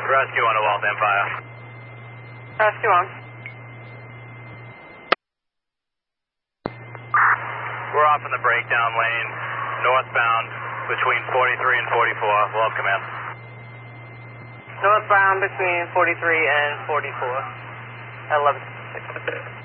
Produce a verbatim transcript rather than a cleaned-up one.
Rescue on a Walt Empire. Rescue on. We're off in the breakdown lane, northbound between forty-three and forty-four. We'll have command. Northbound between forty-three and forty-four. At eleven six.